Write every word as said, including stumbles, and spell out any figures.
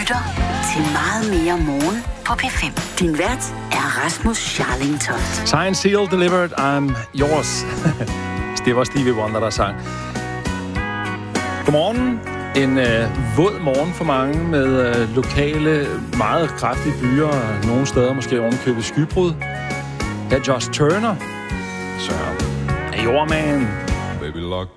lytter til Meget mere morgen på P fem. Din vært er Rasmus Scharlingtoft. Sign, seal, delivered, I'm yours. Det var Stevie Wonder, der sang. Godmorgen. En øh, våd morgen for mange med øh, lokale, meget kraftige byer, og nogle steder måske ovenkøbet skybrud. Her er Josh Turner. Så, hey, your man. Baby, lock